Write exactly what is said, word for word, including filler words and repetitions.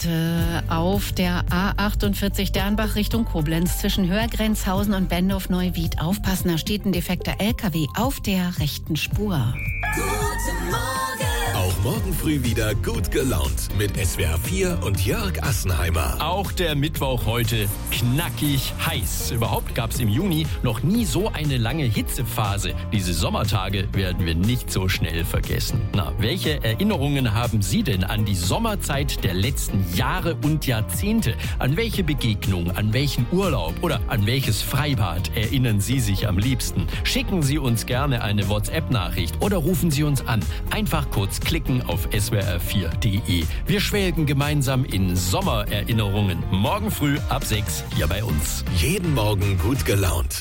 heute auf der A achtundvierzig Dernbach Richtung Koblenz zwischen Hörgrenzhausen und Bendorf-Neuwied. Aufpassen, da steht ein defekter L K W auf der rechten Spur. Guten Morgen! Auch morgen früh wieder gut gelaunt mit S W R vier und Jörg Assenheimer. Auch der Mittwoch heute knackig heiß. Überhaupt gab es im Juni noch nie so eine lange Hitzephase. Diese Sommertage werden wir nicht so schnell vergessen. Na, welche Erinnerungen haben Sie denn an die Sommerzeit der letzten Jahre und Jahrzehnte? An welche Begegnung, an welchen Urlaub oder an welches Freibad erinnern Sie sich am liebsten? Schicken Sie uns gerne eine WhatsApp-Nachricht oder rufen Sie uns an. Einfach kurz klicken auf S W R vier punkt de. Wir schwelgen gemeinsam in Sommererinnerungen. Morgen früh ab sechs hier bei uns. Jeden Morgen gut gelaunt.